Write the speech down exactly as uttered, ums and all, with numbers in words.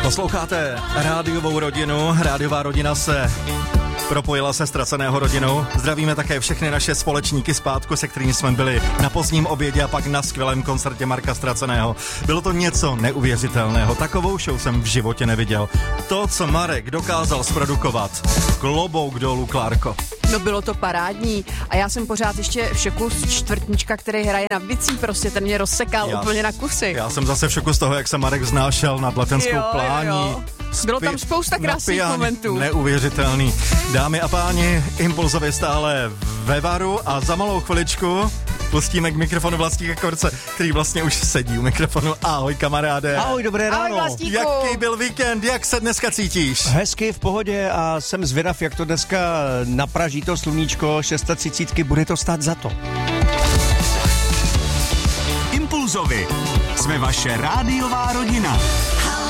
Posloucháte rádiovou rodinu, rádiová rodina se propojila se Ztraceného rodinou. Zdravíme také všechny naše společníky zpátku, se kterými jsme byli na pozdním obědě a pak na skvělém koncertě Marka Ztraceného. Bylo to něco neuvěřitelného. Takovou show jsem v životě neviděl. To, co Marek dokázal zprodukovat. Klobouk dolů, Klárko. No bylo to parádní a já jsem pořád ještě v šoku z čtvrtnička, který hraje na bicí, prostě ten mě rozsekal já, úplně na kusy. Já jsem zase v šoku z toho, jak se Marek vznášel nad Letenskou jo, plání. Jo. Bylo tam spousta krásných momentů. Neuvěřitelný. Dámy a páni, Impulzově stále ve varu a za malou chviličku pustíme k mikrofonu Vlastíka Korce, který vlastně už sedí u mikrofonu. Ahoj kamaráde. Ahoj, dobré ráno. Ahoj Vlastíku. Jaký byl víkend, jak se dneska cítíš? Hezky, v pohodě a jsem zvědav, jak to dneska napraží to sluníčko třicet šest, bude to stát za to. Impulzovi. Jsme vaše rádiová rodina.